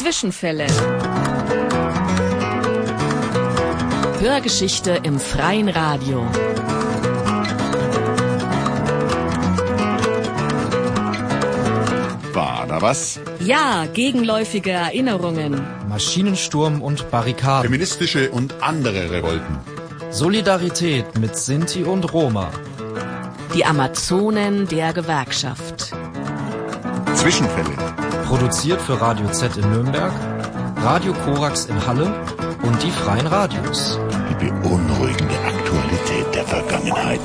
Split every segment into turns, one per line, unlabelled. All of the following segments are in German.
Zwischenfälle. Hörgeschichte im freien Radio.
War da was?
Ja, gegenläufige Erinnerungen.
Maschinensturm und Barrikaden.
Feministische und andere Revolten.
Solidarität mit Sinti und Roma.
Die Amazonen der Gewerkschaft.
Zwischenfälle.
Produziert für Radio Z in Nürnberg, Radio Korax in Halle und die Freien Radios.
Die beunruhigende Aktualität der Vergangenheit.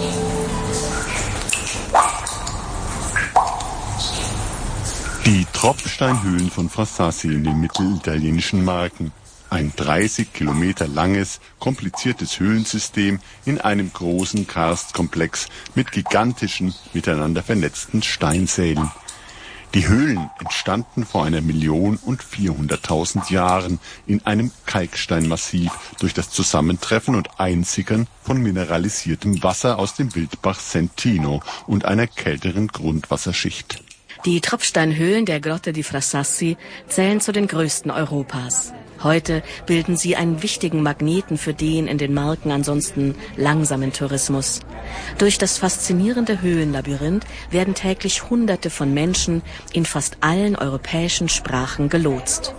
Die Tropfsteinhöhlen von Frasassi in den mittelitalienischen Marken. Ein 30 Kilometer langes, kompliziertes Höhlensystem in einem großen Karstkomplex mit gigantischen, miteinander vernetzten Steinsälen. Die Höhlen entstanden vor 1.400.000 Jahren in einem Kalksteinmassiv durch das Zusammentreffen und Einsickern von mineralisiertem Wasser aus dem Wildbach Sentino und einer kälteren Grundwasserschicht.
Die Tropfsteinhöhlen der Grotte di Frasassi zählen zu den größten Europas. Heute bilden sie einen wichtigen Magneten für den in den Marken ansonsten langsamen Tourismus. Durch das faszinierende Höhlenlabyrinth werden täglich Hunderte von Menschen in fast allen europäischen Sprachen gelotst.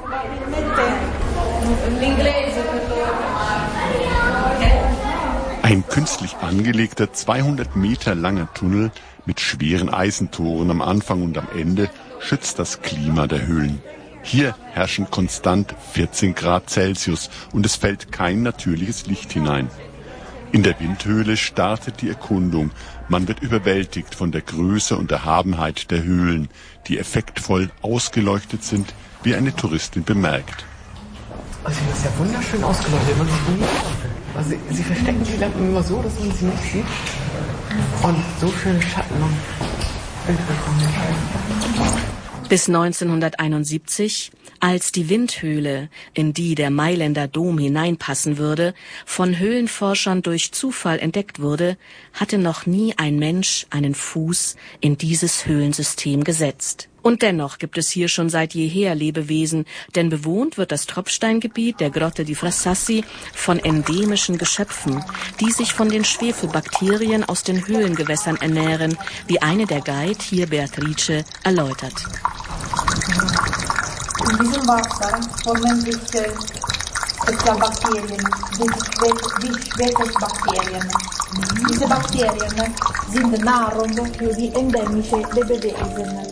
Ein künstlich angelegter 200 Meter langer Tunnel mit schweren Eisentoren am Anfang und am Ende schützt das Klima der Höhlen. Hier herrschen konstant 14 Grad Celsius und es fällt kein natürliches Licht hinein. In der Windhöhle startet die Erkundung. Man wird überwältigt von der Größe und Erhabenheit der Höhlen, die effektvoll ausgeleuchtet sind, wie eine Touristin bemerkt.
Also das ist ja wunderschön ausgeleuchtet. Also sie verstecken die Lampen immer so, dass man sie nicht sieht. Und so schöne Schatten und Bildwirkungen.
Bis 1971, als die Windhöhle, in die der Mailänder Dom hineinpassen würde, von Höhlenforschern durch Zufall entdeckt wurde, hatte noch nie ein Mensch einen Fuß in dieses Höhlensystem gesetzt. Und dennoch gibt es hier schon seit jeher Lebewesen, denn bewohnt wird das Tropfsteingebiet der Grotte di Frasassi von endemischen Geschöpfen, die sich von den Schwefelbakterien aus den Höhlengewässern ernähren, wie eine der Guide, hier Beatrice, erläutert.
In diesem Wasser formen sich Spezialbakterien, die Schwefelbakterien. Diese Bakterien sind Nahrung für die endemische Lebewesen.